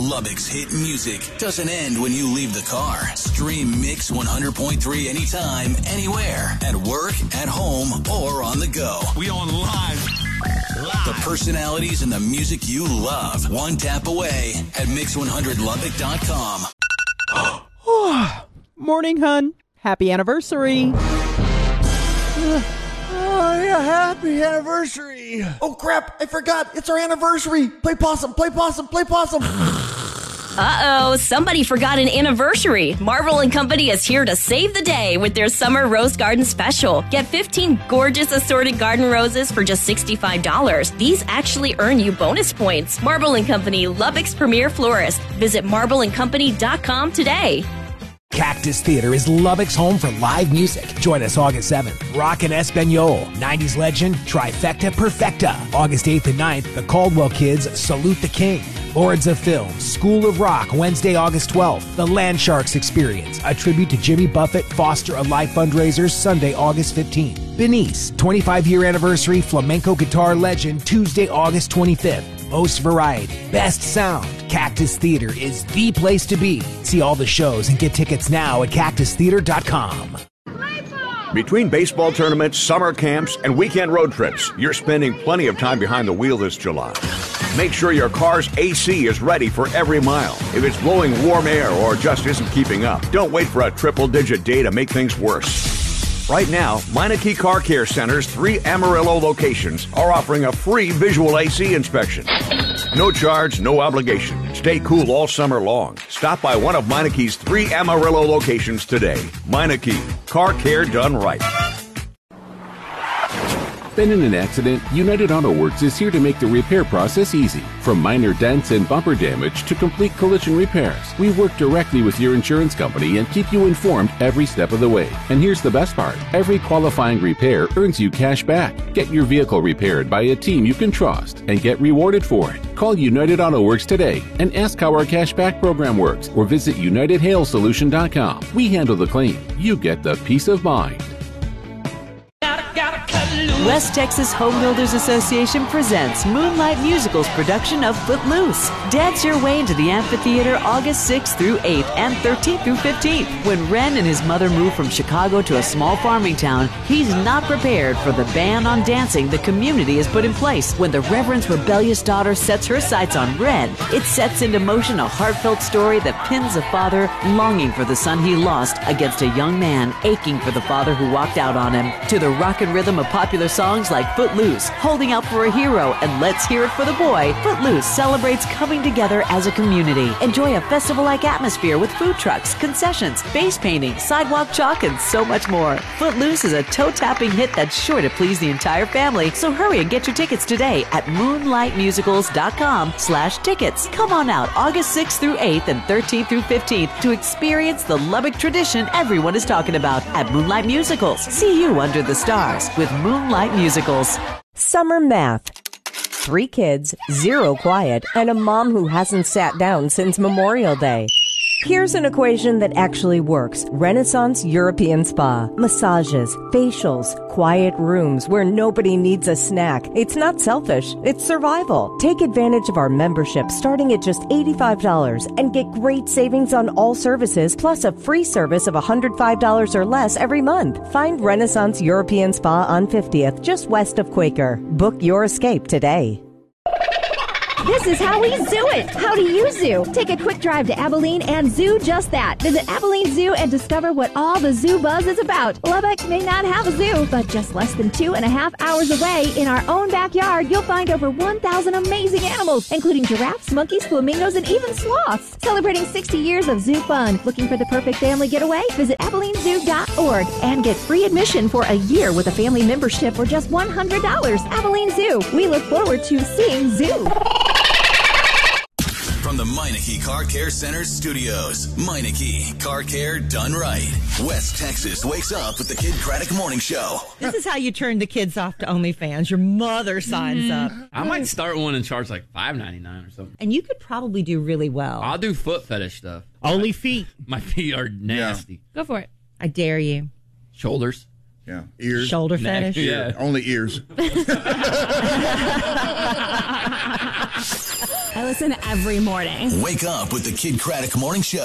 Lubbock's hit music doesn't end when you leave the car. Stream Mix 100.3 anytime, anywhere, at work, at home, or on the go. We on live. The personalities and the music you love. One tap away at mix100lubbock.com. Morning, hun. Happy anniversary. Oh, yeah, happy anniversary. Oh, crap, I forgot. It's our anniversary. Play possum, play possum, play possum. Uh-oh, somebody forgot an anniversary. Marvel & Company is here to save the day with their Summer Rose Garden Special. Get 15 gorgeous assorted garden roses for just $65. These actually earn you bonus points. Marvel & Company, Lubbock's premier florist. Visit marbleandcompany.com today. Cactus Theater is Lubbock's home for live music. Join us August 7th. Rock and Espanol, 90s legend, Trifecta Perfecta. August 8th and 9th, the Caldwell Kids Salute the King. Lords of Film, School of Rock, Wednesday, August 12th. The Land Sharks Experience, a tribute to Jimmy Buffett Foster a Life fundraiser, Sunday, August 15th. Benice, 25-year anniversary flamenco guitar legend, Tuesday, August 25th. Most variety, best sound. Cactus Theater is the place to be. See all the shows and get tickets now at cactustheater.com. Between baseball tournaments, summer camps, and weekend road trips, you're spending plenty of time behind the wheel this July. Make sure your car's AC is ready for every mile. If it's blowing warm air or just isn't keeping up, don't wait for a triple-digit day to make things worse. Right now, Meineke Car Care Center's 3 Amarillo locations are offering a free visual AC inspection. No charge, no obligation. Stay cool all summer long. Stop by one of Meineke's 3 Amarillo locations today. Meineke, car care done right. Been in an accident? United Auto Works is here to make the repair process easy. From minor dents and bumper damage to complete collision repairs, we work directly with your insurance company and keep you informed every step of the way. And here's the best part. Every qualifying repair earns you cash back. Get your vehicle repaired by a team you can trust and get rewarded for it. Call United Auto Works today and ask how our cashback program works or visit UnitedHailSolution.com. We handle the claim. You get the peace of mind. West Texas Home Builders Association presents Moonlight Musical's production of Footloose. Dance your way into the amphitheater August 6th through 8th and 13th through 15th. When Ren and his mother move from Chicago to a small farming town, he's not prepared for the ban on dancing the community has put in place. When the Reverend's rebellious daughter sets her sights on Ren, it sets into motion a heartfelt story that pins a father longing for the son he lost against a young man aching for the father who walked out on him. To the rock and rhythm of popular songs like Footloose, Holding Out for a Hero, and Let's Hear It for the Boy, Footloose celebrates coming together as a community. Enjoy a festival-like atmosphere with food trucks, concessions, face painting, sidewalk chalk, and so much more. Footloose is a toe-tapping hit that's sure to please the entire family, so hurry and get your tickets today at moonlightmusicals.com/tickets. Come on out August 6th through 8th and 13th through 15th to experience the Lubbock tradition everyone is talking about at Moonlight Musicals. See you under the stars with Moonlight Musicals. Summer math. 3 kids, 0 quiet, and a mom who hasn't sat down since Memorial Day. Here's an equation that actually works. Renaissance European Spa. Massages, facials, quiet rooms where nobody needs a snack. It's not selfish, it's survival. Take advantage of our membership starting at just $85 and get great savings on all services plus a free service of $105 or less every month. Find Renaissance European Spa on 50th, just west of Quaker. Book your escape today. This is how we zoo it. How do you zoo? Take a quick drive to Abilene and zoo just that. Visit Abilene Zoo and discover what all the zoo buzz is about. Lubbock may not have a zoo, but just less than 2.5 hours away in our own backyard, you'll find over 1,000 amazing animals, including giraffes, monkeys, flamingos, and even sloths. Celebrating 60 years of zoo fun. Looking for the perfect family getaway? Visit AbileneZoo.org and get free admission for a year with a family membership for just $100. Abilene Zoo. We look forward to seeing zoo. From the Meineke Car Care Center studios, Meineke Car Care done right. West Texas wakes up with the Kid Craddock Morning Show. This is how you turn the kids off to OnlyFans. Your mother signs up. I might start one and charge like $5.99 or something. And you could probably do really well. I'll do foot fetish stuff. Only feet. My feet are nasty. Go for it. I dare you. Shoulders. Yeah. Ears. Shoulder fetish. Yeah. Only ears. I listen every morning. Wake up with the Kid Craddock Morning Show.